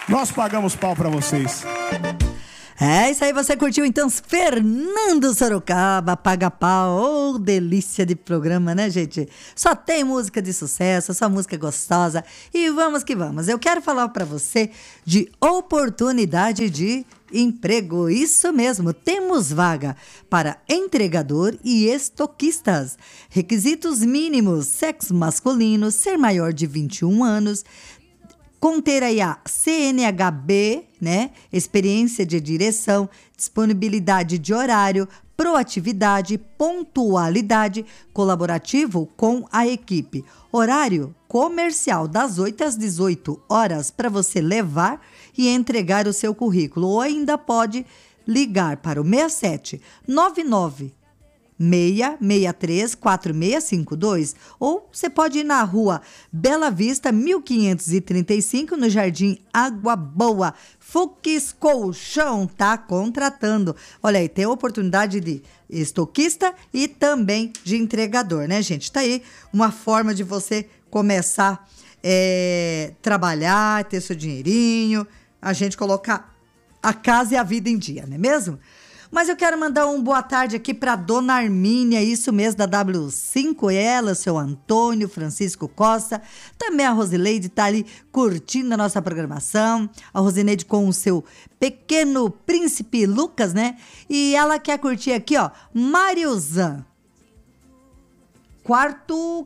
Nós pagamos pau pra vocês. É isso aí, você curtiu então Fernando Sorocaba, Paga Pau, delícia de programa, né, gente? Só tem música de sucesso, só música gostosa e vamos que vamos. Eu quero falar para você de oportunidade de emprego, isso mesmo, temos vaga para entregador e estoquistas. Requisitos mínimos, sexo masculino, ser maior de 21 anos, conter aí a CNHB, né? Experiência de direção, disponibilidade de horário, proatividade, pontualidade, colaborativo com a equipe. Horário comercial das 8 às 18 horas para você levar e entregar o seu currículo. Ou ainda pode ligar para o 67 99 663 4652 ou você pode ir na rua Bela Vista 1535 no Jardim Água Boa. Fux Colchão tá contratando. Olha aí, tem a oportunidade de estoquista e também de entregador, né, gente? Tá aí uma forma de você começar trabalhar, ter seu dinheirinho, a gente colocar a casa e a vida em dia, não é mesmo? Mas eu quero mandar um boa tarde aqui para Dona Armínia, isso mesmo, da W5, ela, seu Antônio, Francisco Costa, também a Rosileide tá ali curtindo a nossa programação, a Rosineide com o seu pequeno príncipe Lucas, né? E ela quer curtir aqui, ó, Mariozan. Quarteto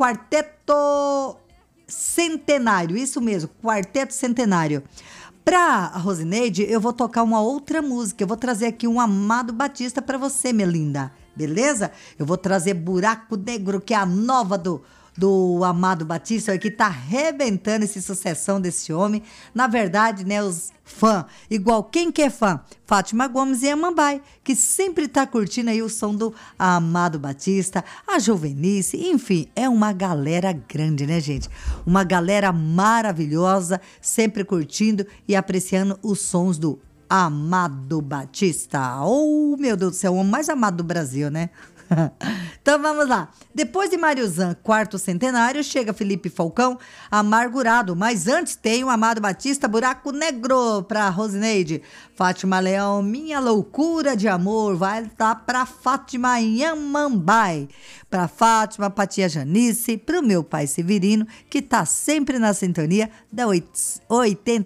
Centenário, isso mesmo, Quarteto Centenário. Pra Rosineide, eu vou tocar uma outra música. Eu vou trazer aqui um Amado Batista pra você, minha linda. Beleza? Eu vou trazer Buraco Negro, que é a nova do Amado Batista, que tá arrebentando esse sucessão desse homem. Na verdade, né, os fãs, igual quem que é fã? Fátima Gomes e Amambai, que sempre tá curtindo aí o som do Amado Batista, a Jovenice, enfim, é uma galera grande, né, gente? Uma galera maravilhosa, sempre curtindo e apreciando os sons do Amado Batista. Oh, meu Deus do céu, o homem mais amado do Brasil, né? Então vamos lá. Depois de Mariozan, quarto centenário, chega Felipe Falcão, Amargurado. Mas antes tem o Amado Batista, Buraco Negro, pra Rosineide. Fátima Leão, Minha Loucura de Amor, vai estar pra Fátima Inhamambai. Pra Fátima, pra tia Janice, pro meu pai Severino, que tá sempre na sintonia da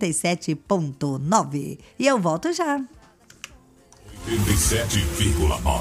87.9. E eu volto já. 87,9.